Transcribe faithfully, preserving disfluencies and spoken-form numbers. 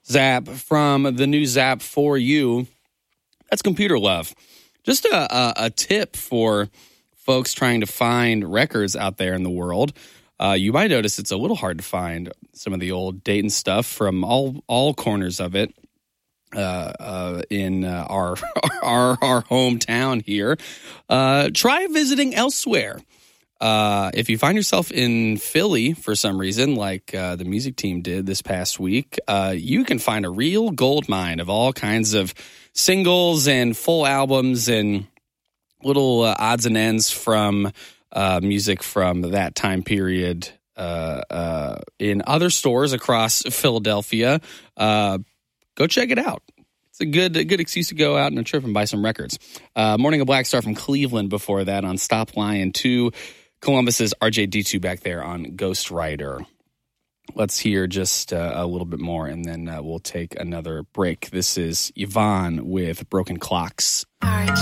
Zap from the new Zap for you. That's Computer Love. Just a, a, a tip for folks trying to find records out there in the world. Uh, you might notice it's a little hard to find some of the old Dayton stuff from all all corners of it uh, uh, in uh, our, our our hometown here. Uh, try visiting elsewhere. Uh, if you find yourself in Philly for some reason, like uh, the music team did this past week, uh, you can find a real gold mine of all kinds of singles and full albums and little uh, odds and ends from uh, music from that time period uh, uh, in other stores across Philadelphia. Uh, go check it out. It's a good a good excuse to go out on a trip and buy some records. Uh, Morning of Black Star from Cleveland before that on Stop Lion two. Columbus's R J D two back there on Ghost Rider. Let's hear just uh, a little bit more, and then uh, we'll take another break. This is Yvonne with Broken Clocks.